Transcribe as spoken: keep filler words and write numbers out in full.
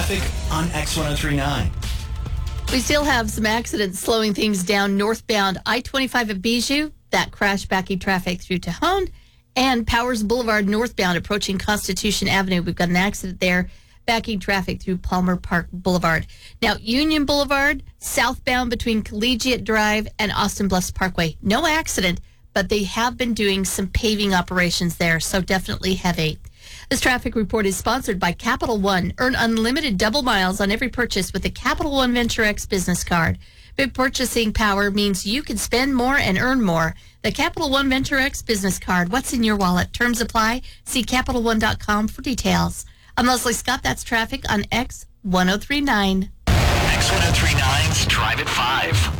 traffic on X one oh three point nine. We still have some accidents slowing things down northbound I twenty-five at Bijou. That crash backing traffic through Tejon. And Powers Boulevard northbound approaching Constitution Avenue. We've got an accident there, backing traffic through Palmer Park Boulevard. Now, Union Boulevard, southbound between Collegiate Drive and Austin Bluffs Parkway. No accident, but they have been doing some paving operations there, so definitely heavy. This traffic report is sponsored by Capital One. Earn unlimited double miles on every purchase with a Capital One Venture X business card. Big purchasing power means you can spend more and earn more. The Capital One Venture X business card. What's in your wallet? Terms apply. See Capital One dot com for details. I'm Leslie Scott. That's traffic on X one oh three point nine. X one oh three point nine's Drive at five.